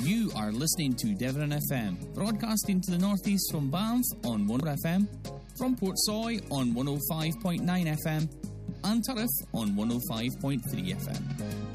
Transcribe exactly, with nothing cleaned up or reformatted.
You are listening to Devon F M, broadcasting to the northeast from Banff on one F M, from Portsoy on one oh five point nine F M, and Turriff on one oh five point three F M.